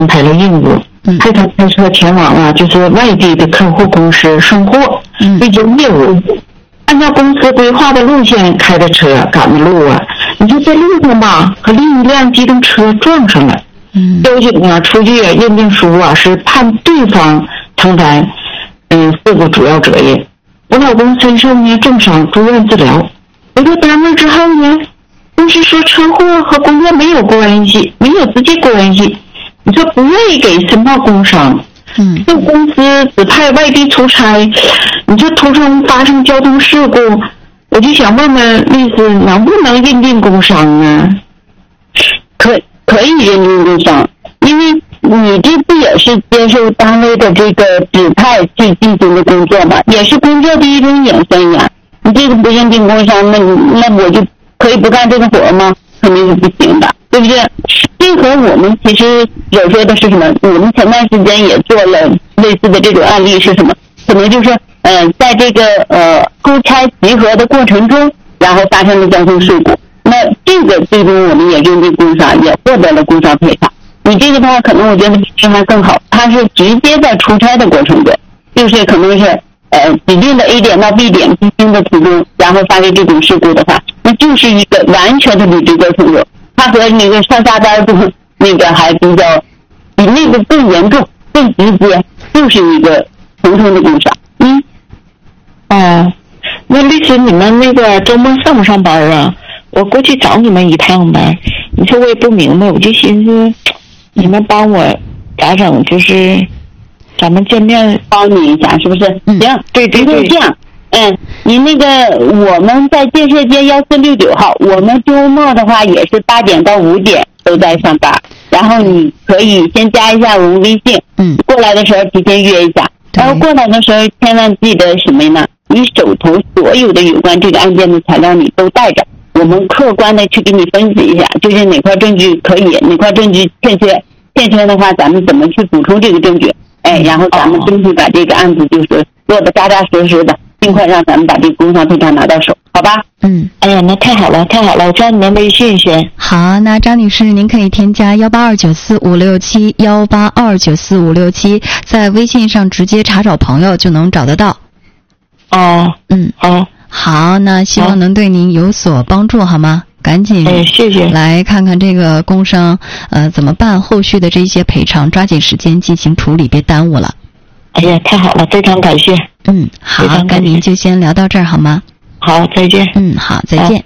安排了任务，派他开车前往就是外地的客户公司送货，对接业务。按照公司规划的路线开的车赶的路你就在路上吧，和另一辆机动车撞上了。交警出具认定书是判对方承担事故主要责任。我老公身受重伤，住院治疗。回到单位之后呢，公司说车祸和工作没有关系，没有直接关系。你说不愿意给申报工伤，这公司只派外地出差，你说途中发生交通事故，我就想问问律师，能不能认定工伤呢？ 可以认定工伤，因为你这不也是接受单位的这个指派去进行的工作吗？也是工作的一种衍生呀。你这个不认定工伤，那我就可以不干这个活吗？肯定是不行的，对不对？这和我们其实有说的是什么？我们前段时间也做了类似的这种案例是什么？可能就是在这个出差集合的过程中，然后发生了交通事故。那这个最终我们也认定工伤，也获得了工伤赔偿。你这个的话，可能我觉得比还更好，它是直接在出差的过程中，就是可能是指定的 A 点到 B 点必经的途中，然后发生这种事故的话，那就是一个完全的理智交通中，它和那个上下班中那个还比较比那个更严重、更直接，就是一个重重的工伤。 那律师，你们那个周末上不上班啊？我过去找你们一趟呗。你说我也不明白，我就寻思你们帮我咋整，就是咱们见面帮你一下，是不是？行， 对， 就是这样。你那个我们在建设街1469号，我们周末的话也是8点到5点都在上班，然后你可以先加一下我们微信，过来的时候提前约一下，然后过来的时候千万记得什么呢？你手头所有的有关这个案件的材料你都带着，我们客观的去给你分析一下，就是哪块证据可以，哪块证据欠缺的话，咱们怎么去补充这个证据？然后咱们争取把这个案子就是做得扎扎实实的，尽快让咱们把这个工伤赔偿拿到手，好吧？ 哎呀，那太好了，我加你们微信先。 好，那张女士，您可以添加182945567，182945567，在微信上直接查找朋友就能找得到。好，那希望能对您有所帮助，好吗？赶紧谢谢，来看看这个工伤怎么办，后续的这些赔偿抓紧时间进行处理，别耽误了。 哎呀，太好了，非常感谢。 好，跟您就先聊到这儿好吗？ 好，再见。 好，再见。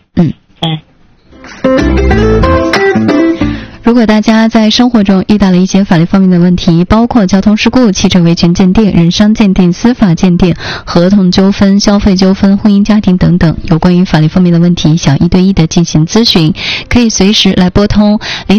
如果大家在生活中遇到了一些法律方面的问题，包括交通事故、汽车维权鉴定、人伤鉴定、司法鉴定、合同纠纷、消费纠纷、婚姻家庭等等有关于法律方面的问题，想1对1的进行咨询，可以随时来拨通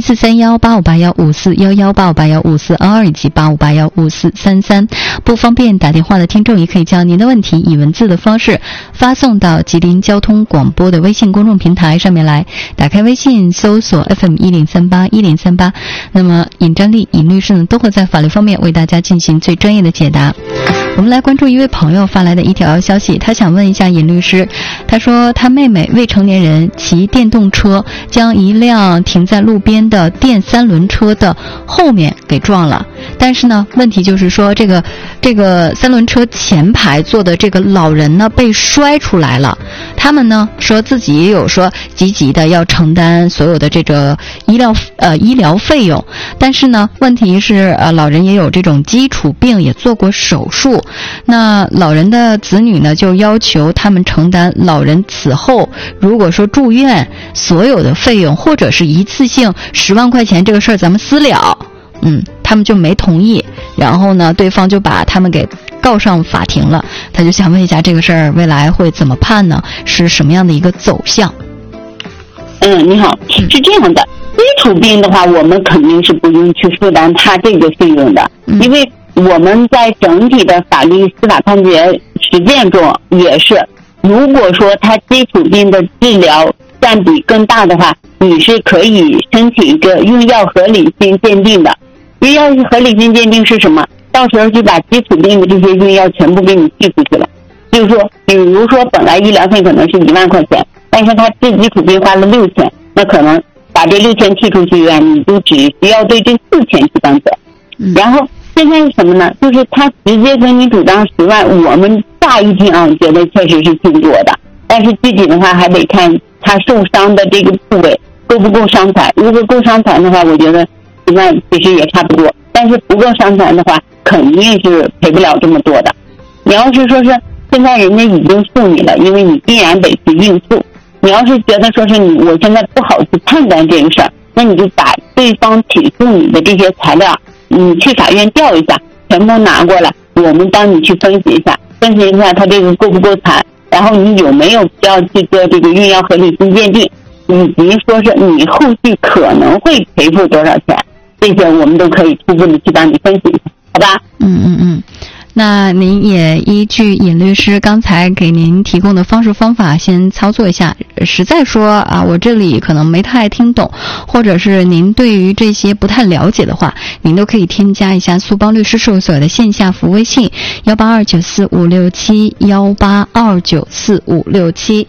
04318581541185815422以及85815433。不方便打电话的听众也可以将您的问题以文字的方式发送到吉林交通广播的微信公众平台上面来，打开微信搜索 FM10381038，那么尹占丽尹律师呢都会在法律方面为大家进行最专业的解答。我们来关注一位朋友发来的一条消息，他想问一下尹律师，他说他妹妹未成年人骑电动车将一辆停在路边的电3轮车的后面给撞了，但是呢问题就是说这个3轮车前排坐的这个老人呢被摔出来了，他们呢说自己也有说积极的要承担所有的这个医疗费用，但是呢问题是老人也有这种基础病，也做过手术，那老人的子女呢就要求他们承担老人此后如果说住院所有的费用，或者是一次性10万块钱，这个事儿咱们私了。他们就没同意，然后呢对方就把他们给告上法庭了。他就想问一下这个事儿未来会怎么判呢？是什么样的一个走向？ 你好，是这样的，基础病的话我们肯定是不用去负担他这个费用的，因为我们在整体的法律司法判决实践中也是，如果说他基础病的治疗占比更大的话，你是可以申请一个用药合理性鉴定的。用药合理性鉴定是什么？到时候就把基础病的这些用药全部给你寄出去了。就是说比如说本来医疗费可能是1万块钱，但是他治基础病花了6000，那可能把这6000剔出去你就只需要对这4000去担责， 然后现在是什么呢？就是他直接跟你主张10万，我们乍一听啊，觉得确实是挺多的，但是具体的话还得看他受伤的这个部位够不够伤残。如果够伤残的话，我觉得10万其实也差不多，但是不够伤残的话，肯定是赔不了这么多的。你要是说是现在人家已经诉你了，因为你必然得去应诉。你要是觉得说是我现在不好去判断这个事儿，那你就把对方起诉你的这些材料，你去法院调一下，全部拿过来，我们帮你去分析一下他这个够不够残，然后你有没有需要去做这个孕药合理性鉴定，以及说是你后续可能会赔付多少钱，这些我们都可以初步的去帮你分析一下，好吧？ 那您也依据尹律师刚才给您提供的方式方法先操作一下，实在说啊，我这里可能没太听懂，或者是您对于这些不太了解的话，您都可以添加一下苏邦律师事务所的线下服务微信182945567，182945567。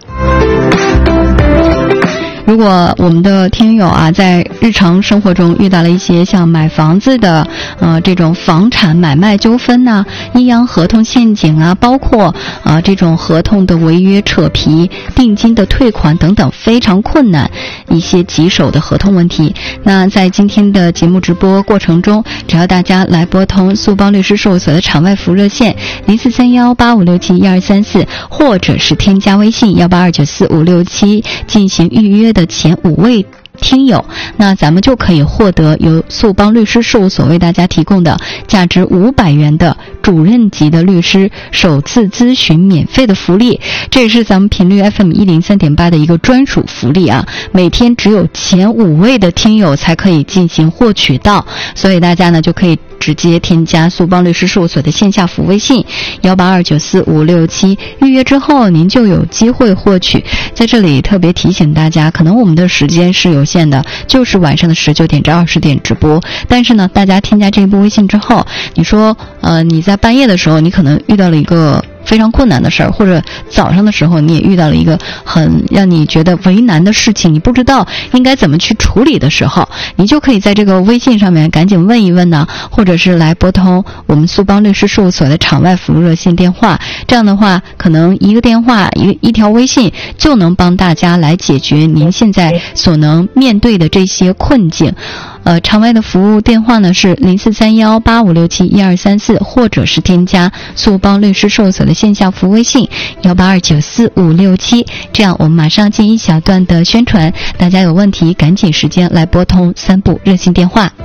如果我们的听友啊，在日常生活中遇到了一些像买房子的这种房产买卖纠纷呐、阴阳合同陷阱啊，包括这种合同的违约扯皮、定金的退款等等非常困难一些棘手的合同问题，那在今天的节目直播过程中，只要大家来拨通苏邦律师事务所的场外服务热线043185671234，或者是添加微信182945567进行预约的前5位听友，那咱们就可以获得由苏邦律师事务所为大家提供的价值500元的主任级的律师首次咨询免费的福利，这也是咱们频率 FM103.8 的一个专属福利啊，每天只有前5位的听友才可以进行获取到，所以大家呢就可以直接添加苏邦律师事务所的线下服务微信182945567，预约之后您就有机会获取。在这里特别提醒大家，可能我们的时间是有限的，就是晚上的19点至20点直播，但是呢大家添加这一步微信之后，你说你在半夜的时候你可能遇到了一个非常困难的事儿，或者早上的时候你也遇到了一个很让你觉得为难的事情，你不知道应该怎么去处理的时候，你就可以在这个微信上面赶紧问一问呢，或者是来拨通我们苏邦律师事务所的场外服务热线电话，这样的话可能一个电话一条微信就能帮大家来解决您现在所能面对的这些困境。场外的服务电话呢是043185671234，或者是添加苏邦律师事务所的线下服务微信182945567。这样我们马上进一小段的宣传，大家有问题赶紧时间来拨通3部热线电话。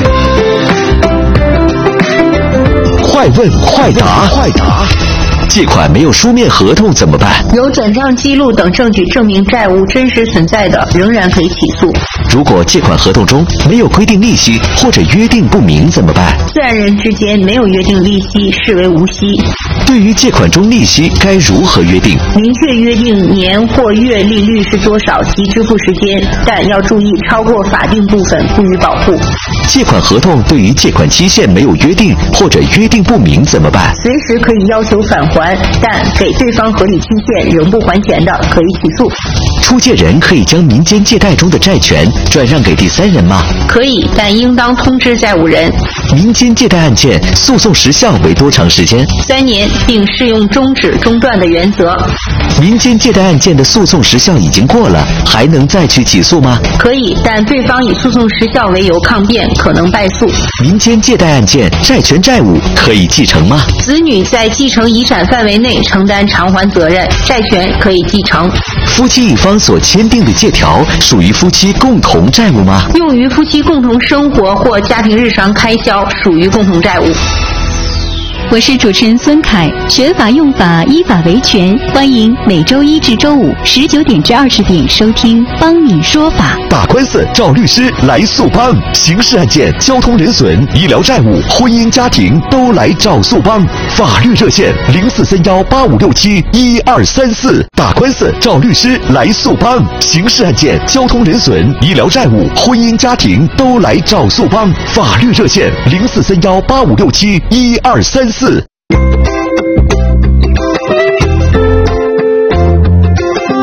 快问快答，借款没有书面合同怎么办？ 有转账记录等证据证明债务真实存在的，仍然可以起诉。 如果借款合同中没有规定利息或者约定不明怎么办？ 自然人之间没有约定利息，视为无息。 对于借款中利息该如何约定？ 明确约定年或月利率是多少及支付时间，但要注意超过法定部分不予保护。 借款合同对于借款期限没有约定或者约定不明怎么办？ 随时可以要求返还，但给对方合理期限仍不还钱的，可以起诉。 出借人可以将民间借贷中的债权转让给第三人吗？ 可以，但应当通知债务人。 民间借贷案件诉讼时效为多长时间 ？3年，并适用终止中断的原则。 民间借贷案件的诉讼时效已经过了，还能再去起诉吗？ 可以，但对方以诉讼时效为由抗辩，可能败诉。 民间借贷案件债权债务可以继承吗？ 子女在继承遗产范围内承担偿还责任，债权可以继承。 夫妻一方所签订的借条属于夫妻共同债务吗？ 用于夫妻共同生活或家庭日常开销，属于共同债务。 我是主持人孙凯，学法用法，依法维权，欢迎每周1至周519点至20点收听帮你说法。 打官司找律师来诉帮，刑事案件、交通人损、医疗债务、婚姻家庭都来找诉帮。法律热线043185671234，打官司找律师来诉帮，刑事案件、交通人损、医疗债务、婚姻家庭都来找诉帮。法律热线043185671234。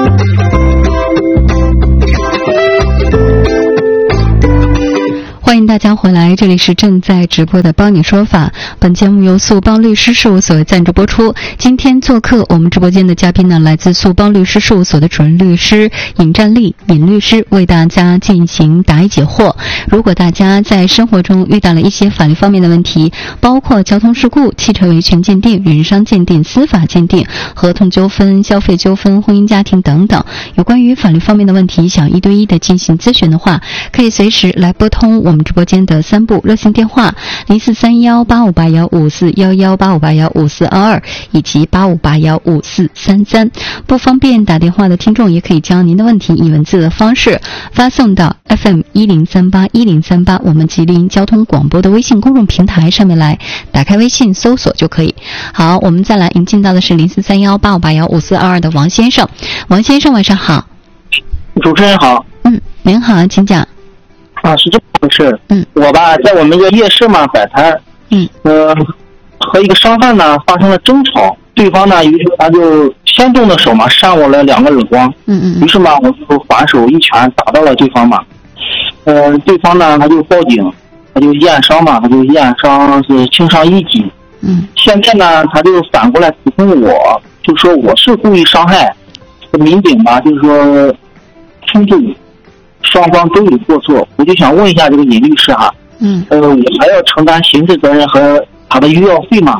欢迎大大家回来，这里是正在直播的帮你说法。本节目由速帮律师事务所赞助播出。今天做客我们直播间的嘉宾呢，来自速帮律师事务所的主任律师尹占丽尹律师，为大家进行答疑解惑。如果大家在生活中遇到了一些法律方面的问题，包括交通事故、汽车维权鉴定、人伤鉴定、司法鉴定、合同纠纷、消费纠纷、婚姻家庭等等，有关于法律方面的问题，想1对1的进行咨询的话，可以随时来拨通我们直播间的3部热线电话04318581541185815422以及85815433。不方便打电话的听众也可以将您的问题以文字的方式发送到 FM10381038我们吉林交通广播的微信公众平台上面来，打开微信搜索就可以。好，我们再来引进到的是043185815422的王先生。王先生晚上好。 主持人好。 您好，请讲。 是这么回事。我吧在我们一个夜市嘛摆摊，和一个商贩呢发生了争吵，对方呢于是他就先动的手嘛，扇我了2个耳光。于是嘛我就还手一拳打到了对方嘛。对方呢他就报警，他就验伤嘛，他就验伤是轻伤1级。现在呢他就反过来指控我，就说我是故意伤害。民警吧就是说冲突双方都有过错，我就想问一下这个尹律师哈，我还要承担刑事责任和他的医药费吗？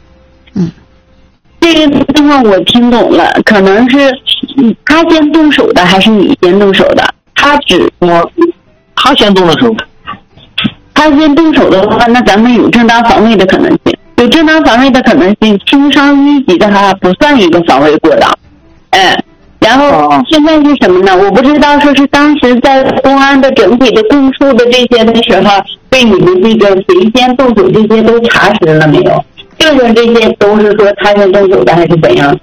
这个情况我听懂了，可能是他先动手的还是你先动手的？他先动的手。 他先动手的话，那咱们有正当防卫的可能性，有正当防卫的可能性，轻伤1级的话不算一个防卫过当。然后现在是什么呢？我不知道说是当时在公安的整体的供述的这些的时候，对你们这个谁先动手这些都查实了没有？就是这些都是说他先动手的还是怎样？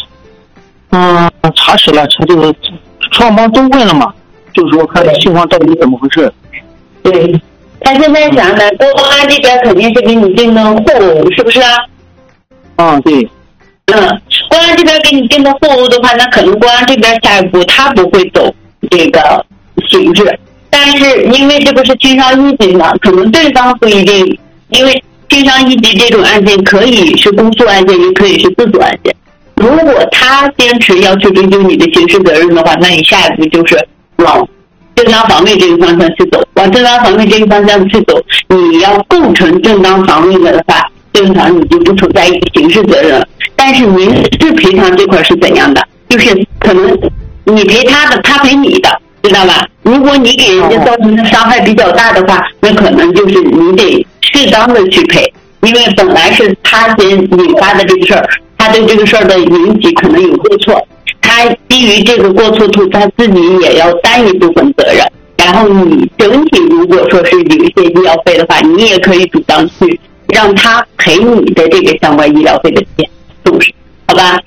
查实了，这个双方都问了嘛，就是说看情况到底怎么回事。 对，他现在想呢，公安这边肯定是给你定的货物，是不是啊？ 对。 公安这边给你定的货物的话，那可能公安这边下一步他不会走这个刑事，但是因为这不是轻伤1级嘛，可能对方不一定，因为轻伤1级这种案件可以是公诉案件，也可以是自诉案件。如果他坚持要去追究你的刑事责任的话，那你下一步就是往正当防卫这个方向去走，往正当防卫这个方向去走，你要构成正当防卫的话，正常你就不存在刑事责任了。但是民事赔偿这块是怎样的？就是可能你赔他的，他赔你的，知道吧？如果你给人家造成的伤害比较大的话，那可能就是你得适当的去赔，因为本来是他先引发的这个事儿，他对这个事儿的引起可能有过错，他基于这个过错处，他自己也要担一部分责任。然后你整体如果说是有一些医疗费的话，你也可以主张去让他赔你的这个相关医疗费的钱。好吧。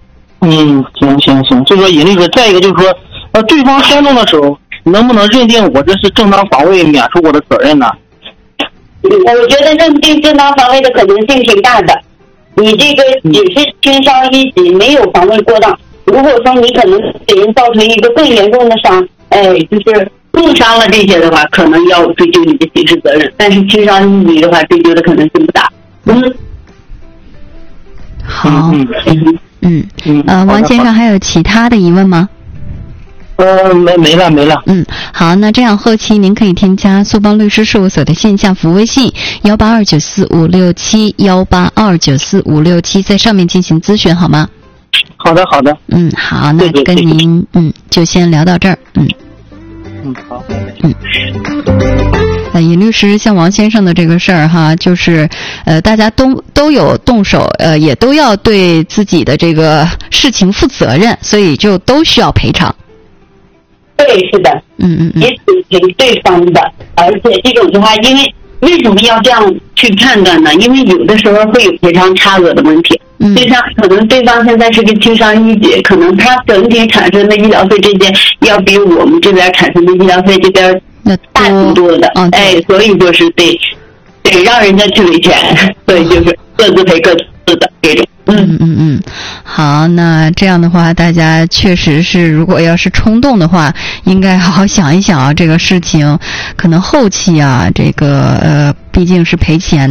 行，就说尹律师，再一个就是说，对方先动的手，能不能认定我这是正当防卫，免除我的责任呢？ 我觉得认定正当防卫的可能性挺大的。你这个只是轻伤1级，没有防卫过当。如果说你可能给人造成一个更严重的伤，就是重伤了这些的话，可能要追究你的刑事责任。但是轻伤1级的话，追究的可能性不大。 好，王先生还有其他的疑问吗？ 没了。 好，那这样后期您可以添加速帮律师事务所的线下服务微信182945567，182945567，在上面进行咨询好吗？ 好的。 好，那跟您就先聊到这儿。 好。 尹律师，像王先生的这个事儿哈，就是大家都有动手，也都要对自己的这个事情负责任，所以就都需要赔偿。 对，是的。也得赔对方的，而且这种的话，因为为什么要这样去判断呢？因为有的时候会有赔偿差额的问题。就像可能对方现在是个轻伤1级，可能他整体产生的医疗费这些要比我们这边产生的医疗费这边大挺多的。所以就是得让人家去维权，所以就是各自赔各自的这种。 好，那这样的话，大家确实是，如果要是冲动的话，应该好好想一想啊，这个事情可能后期啊，这个毕竟是赔钱